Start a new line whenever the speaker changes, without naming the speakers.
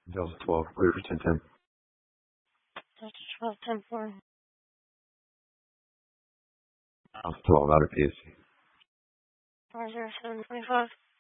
Delta 12, clear for 1010.
Delta 12, 10-4.
Alpha 12, out of PSC.
40725.